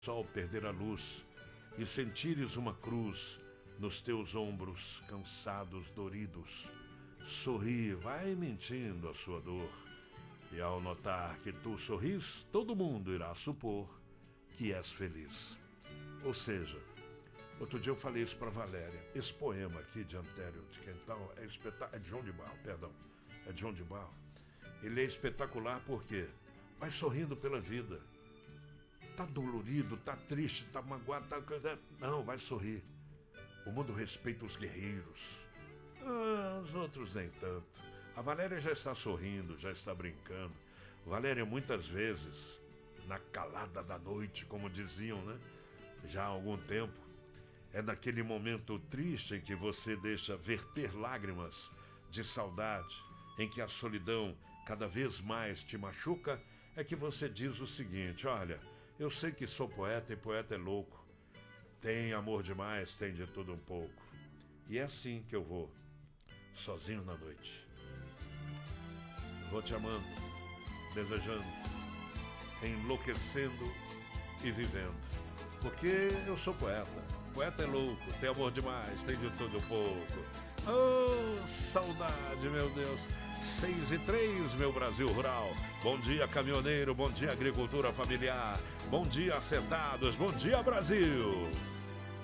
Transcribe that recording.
sol perder a luz e sentires uma cruz nos teus ombros cansados, doridos. Sorri, vai mentindo a sua dor. E ao notar que tu sorris, todo mundo irá supor que és feliz. Ou seja, outro dia eu falei isso para Valéria. Esse poema aqui de Antério de Quental é de João de Barro, perdão. É de João de Barro. Ele é espetacular porque vai sorrindo pela vida. Tá dolorido, tá triste, tá magoado, tá... Não, vai sorrir. O mundo respeita os guerreiros. Os outros nem tanto. A Valéria já está sorrindo, já está brincando. Valéria, muitas vezes, na calada da noite, como diziam, né? Já há algum tempo, é naquele momento triste em que você deixa verter lágrimas de saudade, em que a solidão cada vez mais te machuca, é que você diz o seguinte: olha, eu sei que sou poeta e poeta é louco. Tem amor demais, tem de tudo um pouco. E é assim que eu vou, sozinho na noite. Vou te amando, desejando, enlouquecendo e vivendo. Porque eu sou poeta. Poeta é louco, tem amor demais, tem de tudo um pouco. Oh, saudade, meu Deus. 6:03, meu Brasil rural. Bom dia, caminhoneiro. Bom dia, agricultura familiar. Bom dia, assentados. Bom dia, Brasil.